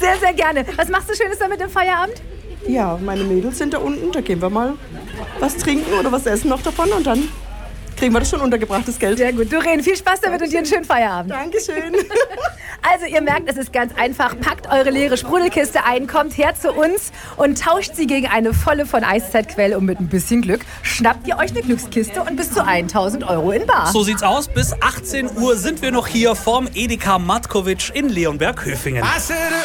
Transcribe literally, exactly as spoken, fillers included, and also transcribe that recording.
Sehr, sehr gerne. Was machst du Schönes damit im Feierabend? Ja, meine Mädels sind da unten. Da gehen wir mal was trinken oder was essen noch davon und dann kriegen wir das schon untergebracht, das Geld. Sehr gut. Doreen, viel Spaß damit und dir einen schönen Feierabend. Dankeschön. Also ihr merkt, es ist ganz einfach. Packt eure leere Sprudelkiste ein, kommt her zu uns und tauscht sie gegen eine volle von Eiszeitquelle. Und mit ein bisschen Glück schnappt ihr euch eine Glückskiste und bis zu tausend Euro in bar. So sieht's aus. Bis achtzehn Uhr sind wir noch hier vorm Edeka Matkovic in Leonberg-Höfingen.